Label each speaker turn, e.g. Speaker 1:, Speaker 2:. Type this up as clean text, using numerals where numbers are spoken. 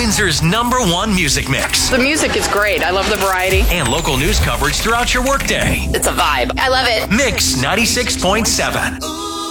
Speaker 1: Windsor's #1 music mix.
Speaker 2: The music is great. I love the variety.
Speaker 1: And local news coverage throughout your workday.
Speaker 2: It's a vibe. I love it.
Speaker 1: Mix 96.7.